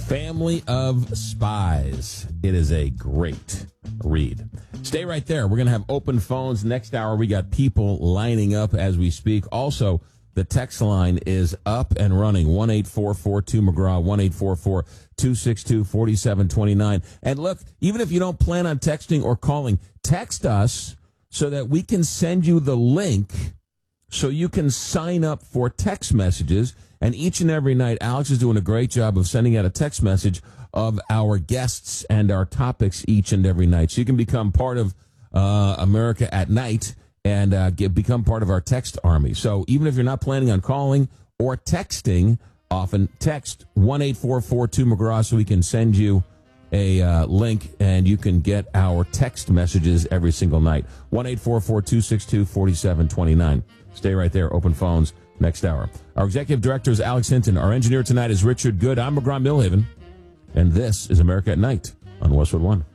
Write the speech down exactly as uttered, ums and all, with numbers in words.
Family of Spies. It is a great read. Stay right there. We're going to have open phones. Next hour, we got people lining up as we speak. Also, the text line is up and running. one eight four four two McGraw, one eight four four two six two four seven two nine. And look, even if you don't plan on texting or calling, text us so that we can send you the link so you can sign up for text messages. And each and every night, Alex is doing a great job of sending out a text message of our guests and our topics each and every night. So you can become part of uh, America at Night and uh, get, become part of our text army. So even if you're not planning on calling or texting, often text one eight four four two McGraw so we can send you a uh, link and you can get our text messages every single night. one eight four four two six two four seven two nine. Stay right there. Open phones next hour. Our executive director is Alex Hinton. Our engineer tonight is Richard Good. I'm McGraw Millhaven. And this is America at Night on Westwood One.